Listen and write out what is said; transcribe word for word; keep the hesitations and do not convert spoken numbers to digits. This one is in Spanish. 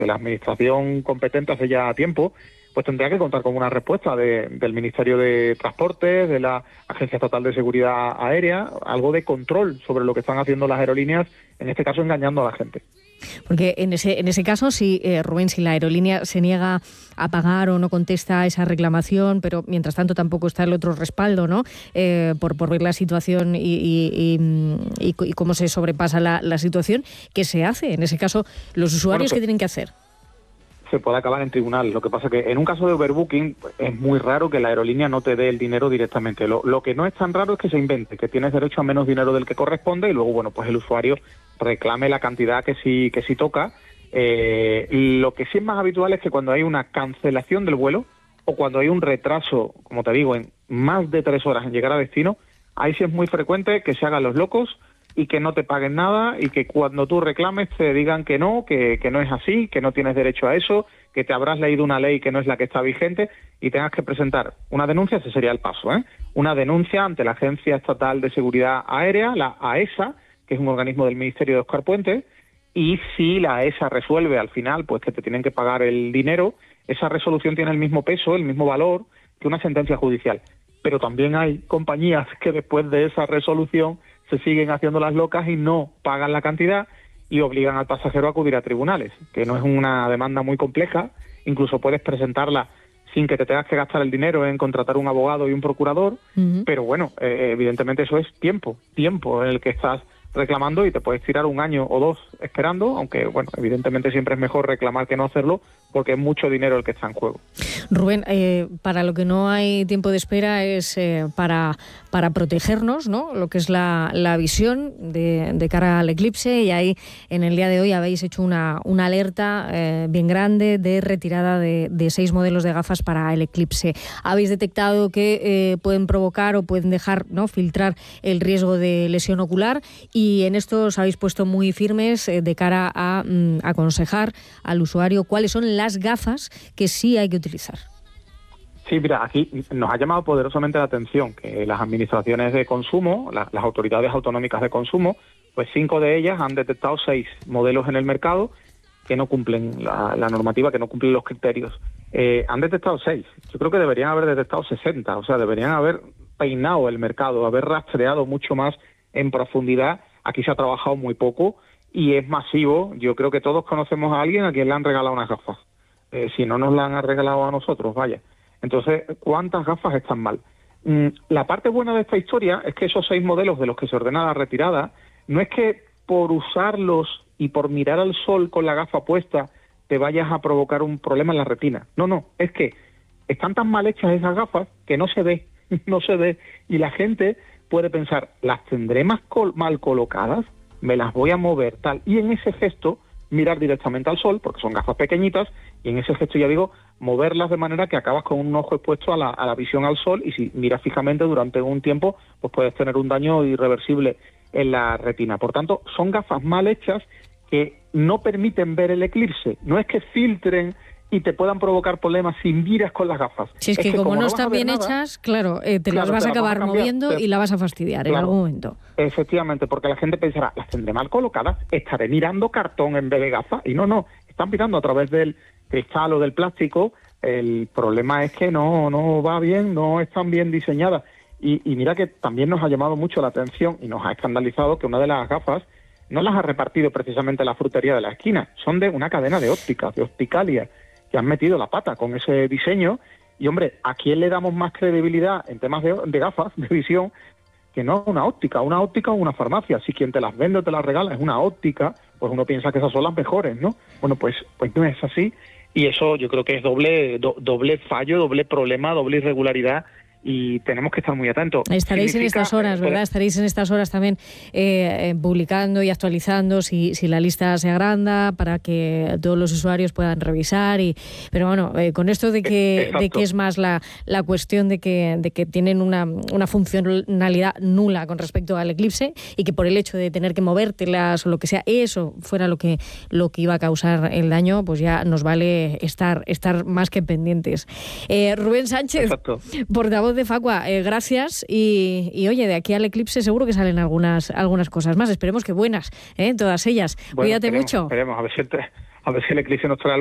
que la administración competente hace ya tiempo, pues tendría que contar con una respuesta de, del Ministerio de Transportes, de la Agencia Estatal de Seguridad Aérea, algo de control sobre lo que están haciendo las aerolíneas, en este caso engañando a la gente. Porque en ese en ese caso, si eh, Rubén, si la aerolínea se niega a pagar o no contesta esa reclamación, pero mientras tanto tampoco está el otro respaldo, ¿no? Eh, por, por ver la situación y, y, y, y, y cómo se sobrepasa la, la situación, ¿qué se hace? En ese caso, los usuarios, bueno, ¿qué tienen que hacer? Se puede acabar en tribunal. Lo que pasa es que en un caso de overbooking pues, es muy raro que la aerolínea no te dé el dinero directamente. Lo, lo que no es tan raro es que se invente, que tienes derecho a menos dinero del que corresponde y luego, bueno, pues el usuario reclame la cantidad que sí que sí toca. Eh, lo que sí es más habitual es que cuando hay una cancelación del vuelo o cuando hay un retraso, como te digo, en más de tres horas en llegar a destino, ahí sí es muy frecuente que se hagan los locos y que no te paguen nada y que cuando tú reclames te digan que no, que, que no es así, que no tienes derecho a eso, que te habrás leído una ley que no es la que está vigente y tengas que presentar una denuncia. Ese sería el paso, ¿eh? Una denuncia ante la Agencia Estatal de Seguridad Aérea, la AESA, que es un organismo del Ministerio de Óscar Puente, y si la AESA resuelve al final pues que te tienen que pagar el dinero, esa resolución tiene el mismo peso, el mismo valor que una sentencia judicial. Pero también hay compañías que después de esa resolución se siguen haciendo las locas y no pagan la cantidad y obligan al pasajero a acudir a tribunales, que no es una demanda muy compleja, incluso puedes presentarla sin que te tengas que gastar el dinero en contratar un abogado y un procurador, uh-huh. pero bueno, eh, evidentemente eso es tiempo, tiempo en el que estás reclamando y te puedes tirar un año o dos esperando, aunque bueno, evidentemente siempre es mejor reclamar que no hacerlo porque es mucho dinero el que está en juego. Rubén, eh, para lo que no hay tiempo de espera es eh, para, para protegernos, ¿no? Lo que es la, la visión de, de cara al eclipse, y ahí en el día de hoy habéis hecho una, una alerta eh, bien grande de retirada de, de seis modelos de gafas para el eclipse. Habéis detectado que eh, pueden provocar o pueden dejar, ¿no?, filtrar el riesgo de lesión ocular, y en esto os habéis puesto muy firmes eh, de cara a mm, aconsejar al usuario cuáles son las gafas que sí hay que utilizar. Sí, mira, aquí nos ha llamado poderosamente la atención que las administraciones de consumo, la, las autoridades autonómicas de consumo, pues cinco de ellas han detectado seis modelos en el mercado que no cumplen la, la normativa, que no cumplen los criterios. Eh, han detectado seis. Yo creo que deberían haber detectado sesenta, o sea, deberían haber peinado el mercado, haber rastreado mucho más en profundidad. Aquí se ha trabajado muy poco y es masivo. Yo creo que todos conocemos a alguien a quien le han regalado unas gafas. Eh, si no nos la han regalado a nosotros, vaya. Entonces, ¿cuántas gafas están mal? Mm, la parte buena de esta historia es que esos seis modelos de los que se ordena la retirada, no es que por usarlos y por mirar al sol con la gafa puesta te vayas a provocar un problema en la retina. No, no, es que están tan mal hechas esas gafas que no se ve, no se ve. Y la gente puede pensar, ¿las tendré más col- mal colocadas? ¿Me las voy a mover tal? Y en ese gesto mirar directamente al sol, porque son gafas pequeñitas, y en ese gesto, ya digo, moverlas de manera que acabas con un ojo expuesto a la, a la visión al sol, y si miras fijamente durante un tiempo, pues puedes tener un daño irreversible en la retina. Por tanto, son gafas mal hechas que no permiten ver el eclipse. No es que filtren y te puedan provocar problemas si miras con las gafas. Si es, es que, que como, como no están bien nada, hechas, claro, eh, te claro, las vas te a acabar vas a moviendo te... y la vas a fastidiar claro, en algún momento. Efectivamente, porque la gente pensará, las tendré mal colocadas, estaré mirando cartón en vez de gafas, y no, no, están mirando a través del cristal o del plástico. El problema es que no, no va bien, no están bien diseñadas. Y, y mira que también nos ha llamado mucho la atención y nos ha escandalizado que una de las gafas no las ha repartido precisamente la frutería de la esquina, son de una cadena de ópticas, de Opticalia, que han metido la pata con ese diseño. Y hombre, ¿a quién le damos más credibilidad en temas de, de gafas, de visión, que no una óptica? Una óptica o una farmacia. Si quien te las vende o te las regala es una óptica, pues uno piensa que esas son las mejores, ¿no? Bueno, pues, pues no es así, y eso yo creo que es doble, do, doble fallo, doble problema, doble irregularidad, y tenemos que estar muy atentos. Estaréis Significa, en estas horas, ¿verdad? Eh, Estaréis en estas horas también eh, eh, publicando y actualizando si, si la lista se agranda para que todos los usuarios puedan revisar. Y pero bueno, eh, con esto de que, de que es más la, la cuestión de que, de que tienen una, una funcionalidad nula con respecto al eclipse, y que por el hecho de tener que movértelas o lo que sea, eso fuera lo que, lo que iba a causar el daño, pues ya nos vale estar, estar más que pendientes. Eh, Rubén Sánchez, Exacto. portavoz de Facua, eh, gracias, y, y oye, de aquí al eclipse seguro que salen algunas algunas cosas más, esperemos que buenas, ¿eh? Todas ellas. Bueno, Cuídate esperemos, mucho. Esperemos, a ver si el, a ver si el eclipse nos trae